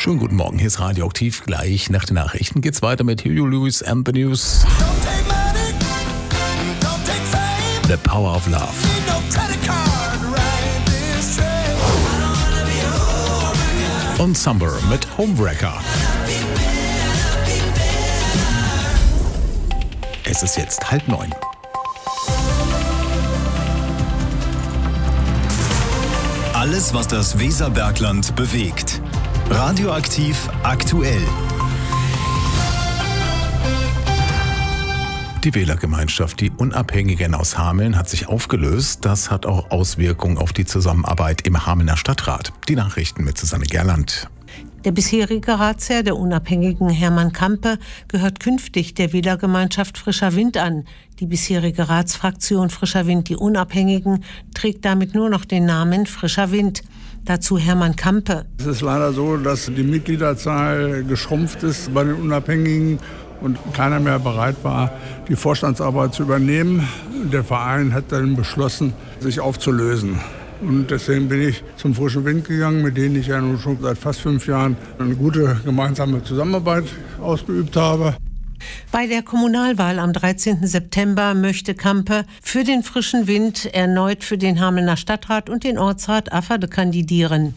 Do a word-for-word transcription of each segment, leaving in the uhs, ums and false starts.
Schönen guten Morgen, hier ist Radioaktiv. Gleich nach den Nachrichten geht's weiter mit Hugo Lewis and the News. The Power of Love. Und Summer mit Homewrecker. Es ist jetzt halb neun. Alles, was das Weserbergland bewegt. Radioaktiv aktuell. Die Wählergemeinschaft Die Unabhängigen aus Hameln hat sich aufgelöst. Das hat auch Auswirkungen auf die Zusammenarbeit im Hamelner Stadtrat. Die Nachrichten mit Susanne Gerland. Der bisherige Ratsherr der Unabhängigen Hermann Campe gehört künftig der Wählergemeinschaft Frischer Wind an. Die bisherige Ratsfraktion Frischer Wind, die Unabhängigen, trägt damit nur noch den Namen Frischer Wind. Dazu Hermann Campe. Es ist leider so, dass die Mitgliederzahl geschrumpft ist bei den Unabhängigen und keiner mehr bereit war, die Vorstandsarbeit zu übernehmen. Der Verein hat dann beschlossen, sich aufzulösen. Und deswegen bin ich zum Frischen Wind gegangen, mit denen ich ja nun schon seit fast fünf Jahren eine gute gemeinsame Zusammenarbeit ausgeübt habe. Bei der Kommunalwahl am dreizehnten September möchte Campe für den Frischen Wind erneut für den Hamelner Stadtrat und den Ortsrat Afferde kandidieren.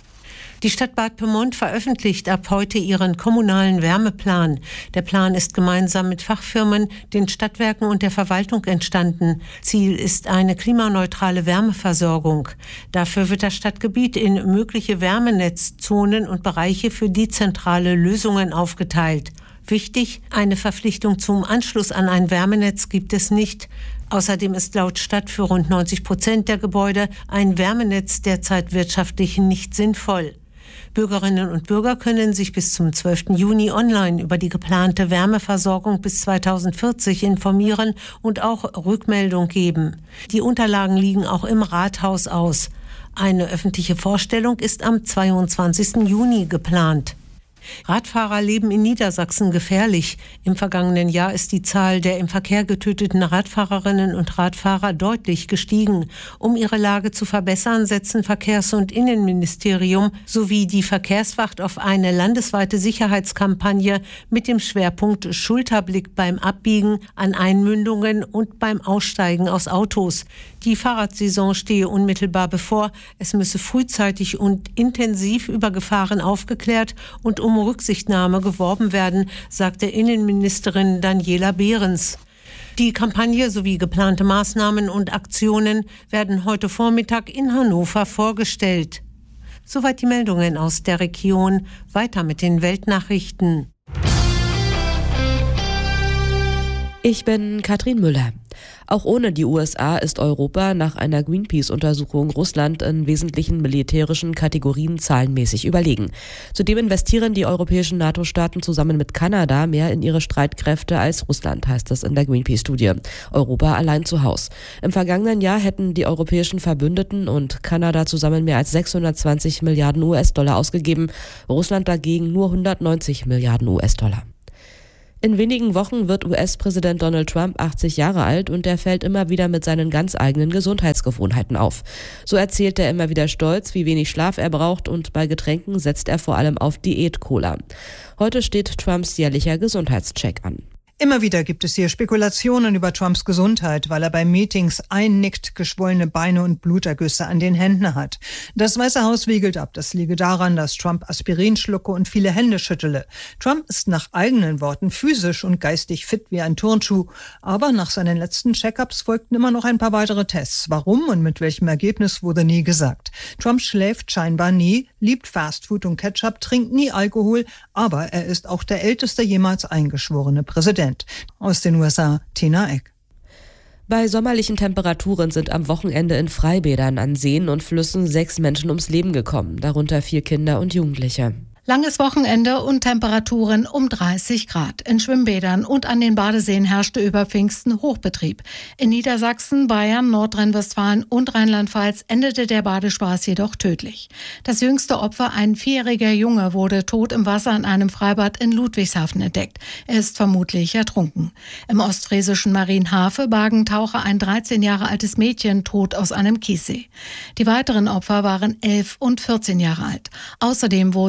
Die Stadt Bad Pyrmont veröffentlicht ab heute ihren kommunalen Wärmeplan. Der Plan ist gemeinsam mit Fachfirmen, den Stadtwerken und der Verwaltung entstanden. Ziel ist eine klimaneutrale Wärmeversorgung. Dafür wird das Stadtgebiet in mögliche Wärmenetzzonen und Bereiche für dezentrale Lösungen aufgeteilt. Wichtig, eine Verpflichtung zum Anschluss an ein Wärmenetz gibt es nicht. Außerdem ist laut Stadt für rund neunzig Prozent der Gebäude ein Wärmenetz derzeit wirtschaftlich nicht sinnvoll. Bürgerinnen und Bürger können sich bis zum zwölften Juni online über die geplante Wärmeversorgung bis zweitausendvierzig informieren und auch Rückmeldung geben. Die Unterlagen liegen auch im Rathaus aus. Eine öffentliche Vorstellung ist am zweiundzwanzigsten Juni geplant. Radfahrer leben in Niedersachsen gefährlich. Im vergangenen Jahr ist die Zahl der im Verkehr getöteten Radfahrerinnen und Radfahrer deutlich gestiegen. Um ihre Lage zu verbessern, setzen Verkehrs- und Innenministerium sowie die Verkehrswacht auf eine landesweite Sicherheitskampagne mit dem Schwerpunkt Schulterblick beim Abbiegen an Einmündungen und beim Aussteigen aus Autos. Die Fahrradsaison stehe unmittelbar bevor. Es müsse frühzeitig und intensiv über Gefahren aufgeklärt und um Rücksichtnahme geworben werden, sagte Innenministerin Daniela Behrens. Die Kampagne sowie geplante Maßnahmen und Aktionen werden heute Vormittag in Hannover vorgestellt. Soweit die Meldungen aus der Region. Weiter mit den Weltnachrichten. Ich bin Katrin Müller. Auch ohne die U S A ist Europa nach einer Greenpeace-Untersuchung Russland in wesentlichen militärischen Kategorien zahlenmäßig überlegen. Zudem investieren die europäischen NATO-Staaten zusammen mit Kanada mehr in ihre Streitkräfte als Russland, heißt es in der Greenpeace-Studie. Europa allein zu Haus. Im vergangenen Jahr hätten die europäischen Verbündeten und Kanada zusammen mehr als sechshundertzwanzig Milliarden U S-Dollar ausgegeben, Russland dagegen nur hundertneunzig Milliarden U S-Dollar. In wenigen Wochen wird U S-Präsident Donald Trump achtzig Jahre alt und er fällt immer wieder mit seinen ganz eigenen Gesundheitsgewohnheiten auf. So erzählt er immer wieder stolz, wie wenig Schlaf er braucht und bei Getränken setzt er vor allem auf Diät-Cola. Heute steht Trumps jährlicher Gesundheitscheck an. Immer wieder gibt es hier Spekulationen über Trumps Gesundheit, weil er bei Meetings einnickt, geschwollene Beine und Blutergüsse an den Händen hat. Das Weiße Haus wiegelt ab, das liege daran, dass Trump Aspirin schlucke und viele Hände schüttele. Trump ist nach eigenen Worten physisch und geistig fit wie ein Turnschuh, aber nach seinen letzten Check-ups folgten immer noch ein paar weitere Tests. Warum und mit welchem Ergebnis wurde nie gesagt. Trump schläft scheinbar nie, liebt Fastfood und Ketchup, trinkt nie Alkohol, aber er ist auch der älteste jemals eingeschworene Präsident. Aus den U S A, Tina Eck. Bei sommerlichen Temperaturen sind am Wochenende in Freibädern an Seen und Flüssen sechs Menschen ums Leben gekommen, darunter vier Kinder und Jugendliche. Langes Wochenende und Temperaturen um dreißig Grad. In Schwimmbädern und an den Badeseen herrschte über Pfingsten Hochbetrieb. In Niedersachsen, Bayern, Nordrhein-Westfalen und Rheinland-Pfalz endete der Badespaß jedoch tödlich. Das jüngste Opfer, ein vierjähriger Junge, wurde tot im Wasser in einem Freibad in Ludwigshafen entdeckt. Er ist vermutlich ertrunken. Im ostfriesischen Marienhafe bargen Taucher ein dreizehn Jahre altes Mädchen tot aus einem Kiessee. Die weiteren Opfer waren elf und vierzehn Jahre alt. Außerdem wurden zwei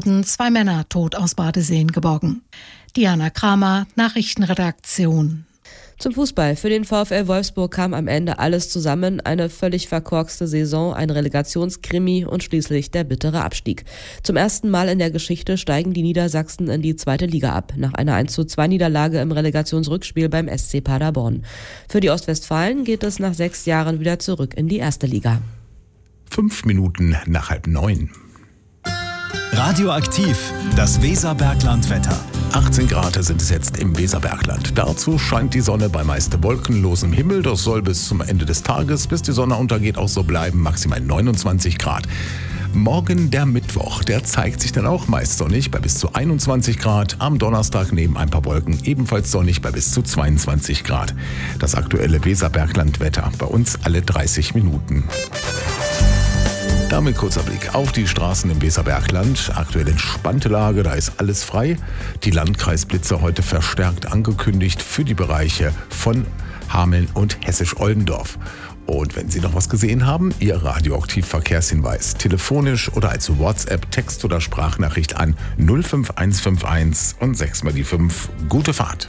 zwei Männer tot aus Badeseen geborgen. Diana Kramer, Nachrichtenredaktion. Zum Fußball. Für den VfL Wolfsburg kam am Ende alles zusammen. Eine völlig verkorkste Saison, ein Relegationskrimi und schließlich der bittere Abstieg. Zum ersten Mal in der Geschichte steigen die Niedersachsen in die zweite Liga ab, nach einer eins zu zwei Niederlage im Relegationsrückspiel beim S C Paderborn. Für die Ostwestfalen geht es nach sechs Jahren wieder zurück in die erste Liga. Fünf Minuten nach halb neun. Radioaktiv, das Weserbergland-Wetter. achtzehn Grad sind es jetzt im Weserbergland. Dazu scheint die Sonne bei meist wolkenlosem Himmel. Das soll bis zum Ende des Tages, bis die Sonne untergeht, auch so bleiben. Maximal neunundzwanzig Grad. Morgen der Mittwoch, der zeigt sich dann auch meist sonnig bei bis zu einundzwanzig Grad. Am Donnerstag neben ein paar Wolken ebenfalls sonnig bei bis zu zweiundzwanzig Grad. Das aktuelle Weserbergland-Wetter bei uns alle dreißig Minuten. Damit kurzer Blick auf die Straßen im Weserbergland. Aktuell entspannte Lage, da ist alles frei. Die Landkreisblitze heute verstärkt angekündigt für die Bereiche von Hameln und Hessisch-Oldendorf. Und wenn Sie noch was gesehen haben, Ihr Radioaktiv-Verkehrshinweis telefonisch oder als WhatsApp, Text- oder Sprachnachricht an null fünf eins fünf eins und sechs mal die fünf. Gute Fahrt.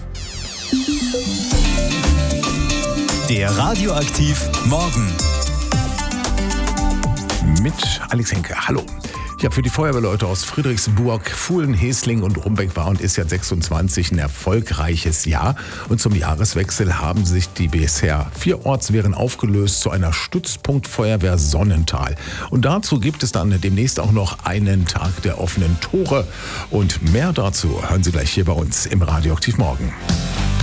Der Radioaktiv Morgen. Mit Alex Henke. Hallo. Ja, für die Feuerwehrleute aus Friedrichsburg, Fuhlen, Hesling und Rumbeck war und ist ja sechsundzwanzig ein erfolgreiches Jahr. Und zum Jahreswechsel haben sich die bisher vier Ortswehren aufgelöst zu einer Stützpunktfeuerwehr Sonnental. Und dazu gibt es dann demnächst auch noch einen Tag der offenen Tore. Und mehr dazu hören Sie gleich hier bei uns im Radioaktiv Morgen.